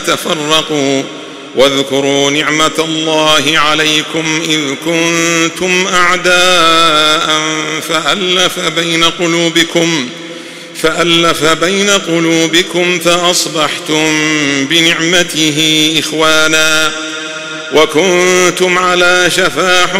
تفرقوا واذكروا نعمة الله عليكم إذ كنتم أعداء فألف بين قلوبكم فأصبحتم بنعمته إخوانا وكنتم على شفا